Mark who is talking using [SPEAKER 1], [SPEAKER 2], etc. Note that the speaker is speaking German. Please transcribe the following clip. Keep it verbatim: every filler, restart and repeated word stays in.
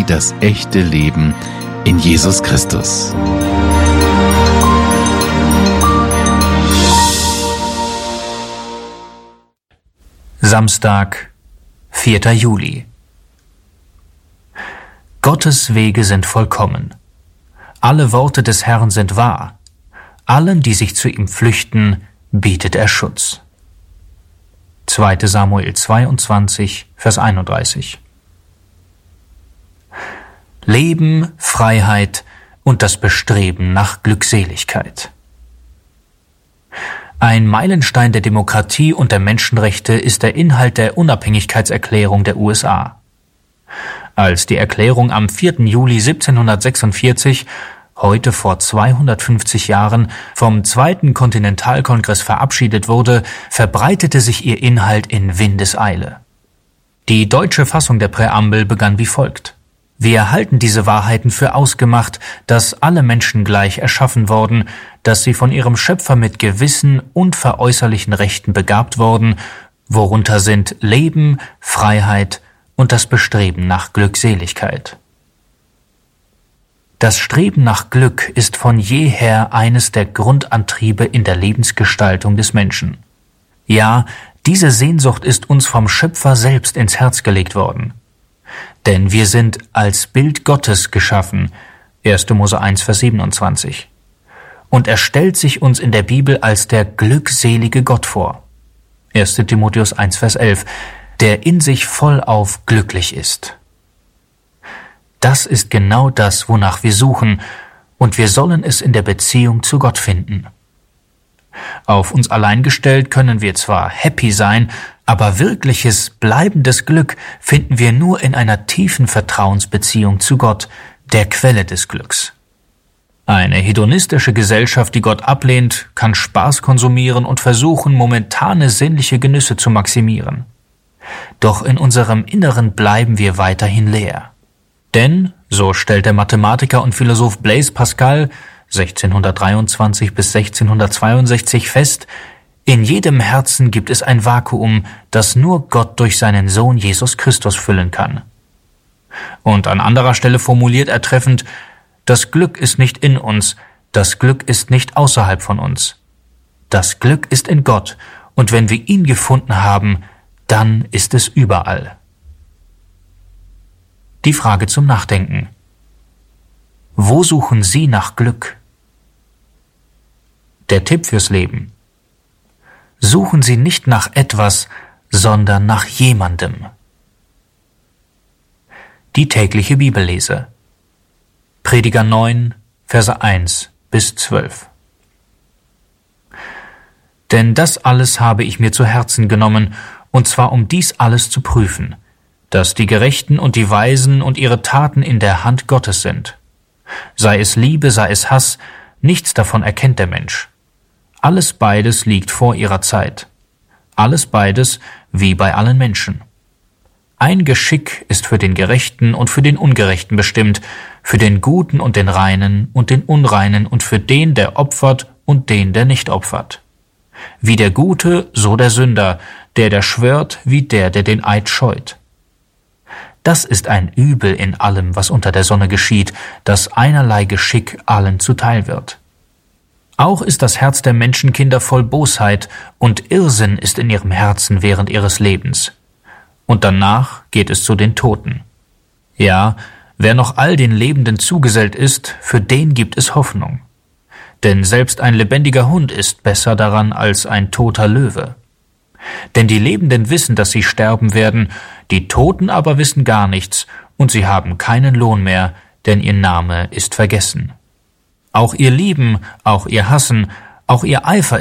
[SPEAKER 1] das echte Leben in Jesus Christus.
[SPEAKER 2] Samstag, vierter Juli. Gottes Wege sind vollkommen. Alle Worte des Herrn sind wahr. Allen, die sich zu ihm flüchten, bietet er Schutz. zweiter Samuel zweiundzwanzig, Vers einunddreißig. Leben, Freiheit und das Bestreben nach Glückseligkeit. Ein Meilenstein der Demokratie und der Menschenrechte ist der Inhalt der Unabhängigkeitserklärung der U S A. Als die Erklärung am vierten Juli siebzehnhundertsechsundvierzig, heute vor zweihundertfünfzig Jahren, vom Zweiten Kontinentalkongress verabschiedet wurde, verbreitete sich ihr Inhalt in Windeseile. Die deutsche Fassung der Präambel begann wie folgt: Wir halten diese Wahrheiten für ausgemacht, dass alle Menschen gleich erschaffen worden, dass sie von ihrem Schöpfer mit gewissen unveräußerlichen Rechten begabt worden, worunter sind Leben, Freiheit und das Bestreben nach Glückseligkeit. Das Streben nach Glück ist von jeher eines der Grundantriebe in der Lebensgestaltung des Menschen. Ja, diese Sehnsucht ist uns vom Schöpfer selbst ins Herz gelegt worden. Denn wir sind als Bild Gottes geschaffen, erster Mose eins, Vers siebenundzwanzig. Und er stellt sich uns in der Bibel als der glückselige Gott vor, erster Timotheus eins, Vers elf, der in sich vollauf glücklich ist. Das ist genau das, wonach wir suchen, und wir sollen es in der Beziehung zu Gott finden. Auf uns allein gestellt können wir zwar happy sein, aber wirkliches, bleibendes Glück finden wir nur in einer tiefen Vertrauensbeziehung zu Gott, der Quelle des Glücks. Eine hedonistische Gesellschaft, die Gott ablehnt, kann Spaß konsumieren und versuchen, momentane sinnliche Genüsse zu maximieren. Doch in unserem Inneren bleiben wir weiterhin leer. Denn, so stellt der Mathematiker und Philosoph Blaise Pascal sechzehnhundertdreiundzwanzig bis sechzehnhundertzweiundsechzig fest, in jedem Herzen gibt es ein Vakuum, das nur Gott durch seinen Sohn Jesus Christus füllen kann. Und an anderer Stelle formuliert er treffend: Das Glück ist nicht in uns, das Glück ist nicht außerhalb von uns. Das Glück ist in Gott, und wenn wir ihn gefunden haben, dann ist es überall. Die Frage zum Nachdenken: Wo suchen Sie nach Glück? Der Tipp fürs Leben: Suchen Sie nicht nach etwas, sondern nach jemandem. Die tägliche Bibellese. Prediger neun, Verse eins bis zwölf. Denn das alles habe ich mir zu Herzen genommen, und zwar um dies alles zu prüfen, dass die Gerechten und die Weisen und ihre Taten in der Hand Gottes sind. Sei es Liebe, sei es Hass, nichts davon erkennt der Mensch. Alles beides liegt vor ihrer Zeit. Alles beides wie bei allen Menschen. Ein Geschick ist für den Gerechten und für den Ungerechten bestimmt, für den Guten und den Reinen und den Unreinen und für den, der opfert und den, der nicht opfert. Wie der Gute, so der Sünder, der, der schwört, wie der, der den Eid scheut. Das ist ein Übel in allem, was unter der Sonne geschieht, dass einerlei Geschick allen zuteil wird. Auch ist das Herz der Menschenkinder voll Bosheit, und Irrsinn ist in ihrem Herzen während ihres Lebens. Und danach geht es zu den Toten. Ja, wer noch all den Lebenden zugesellt ist, für den gibt es Hoffnung. Denn selbst ein lebendiger Hund ist besser daran als ein toter Löwe. Denn die Lebenden wissen, dass sie sterben werden, die Toten aber wissen gar nichts, und sie haben keinen Lohn mehr, denn ihr Name ist vergessen. Auch ihr Lieben, auch ihr Hassen, auch ihr Eifer